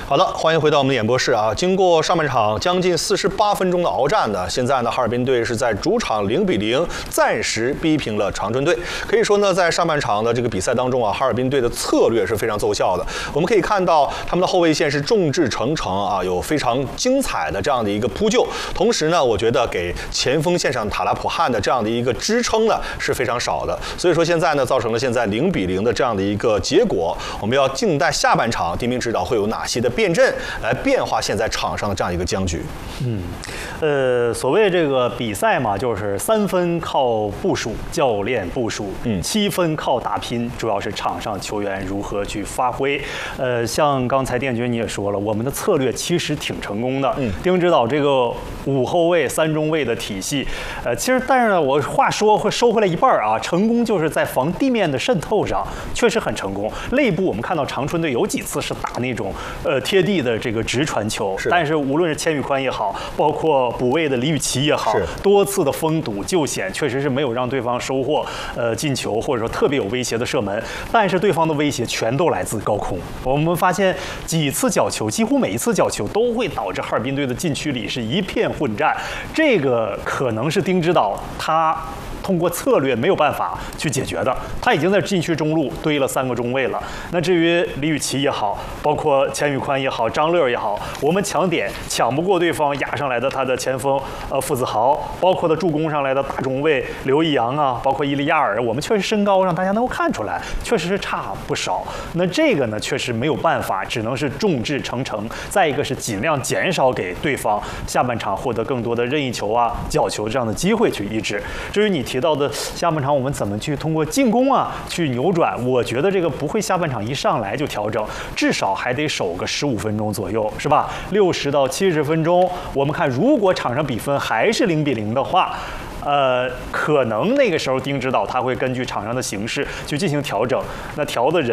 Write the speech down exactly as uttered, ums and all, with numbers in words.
好的，欢迎回到我们的演播室啊！经过上半场将近四十八分钟的鏖战呢，现在呢，哈尔滨队是在主场零比零暂时逼平了长春队。可以说呢，在上半场的这个比赛当中啊，哈尔滨队的策略是非常奏效的。我们可以看到他们的后卫线是众志成城啊，有非常精彩的这样的一个扑救。同时呢，我觉得给前锋线上塔拉普汉的这样的一个支撑呢是非常少的。所以说现在呢，造成了现在零比零的这样的一个结果。我们要静待下半场丁斌指导会有哪些的变阵来变化现在场上的这样一个僵局。 嗯，呃，所谓这个比赛嘛，就是三分靠部署，教练部署，嗯，七分靠打拼，主要是场上球员如何去发挥。呃，像刚才店军你也说了，我们的策略其实挺成功的。嗯，丁指导这个五后卫三中卫的体系，呃，其实但是呢，我话说会收回来一半啊，成功就是在防地面的渗透上确实很成功。内部我们看到长春队有几次是打那种呃贴地的这个直传球，是但是无论是千宇宽也好，包括补位的李宇奇也好，多次的封堵救险，确实是没有让对方收获呃进球，或者说特别有威胁的射门。但是对方的威胁全都来自高空。我们发现几次角球，几乎每一次角球都会导致哈尔滨队的禁区里是一片混战。这个可能是丁指导他通过策略没有办法去解决的。他已经在禁区中路堆了三个中卫了。那至于李宇奇也好，包括钱宇宽也好，张乐也好，我们抢点抢不过对方压上来的他的前锋呃傅子豪，包括他助攻上来的大中卫刘易阳啊，包括伊利亚尔，我们确实身高让大家能够看出来，确实是差不少。那这个呢，确实没有办法，只能是众志成城。再一个是尽量减少给对方下半场获得更多的任意球啊、角球这样的机会去抑制。至于你提到的下半场我们怎么去通过进攻啊去扭转，我觉得这个不会下半场一上来就调整，至少还得守个十五分钟左右，是吧？六十到七十分钟，我们看如果场上比分还是零比零的话。呃，可能那个时候丁指导他会根据场上的形势去进行调整，那调的人